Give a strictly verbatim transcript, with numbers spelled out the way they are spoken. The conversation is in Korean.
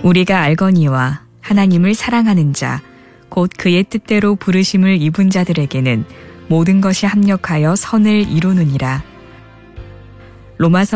우리가 알거니와 하나님을 사랑하는 자, 곧 그의 뜻대로 부르심을 입은 자들에게는 모든 것이 합력하여 선을 이루느니라. 로마서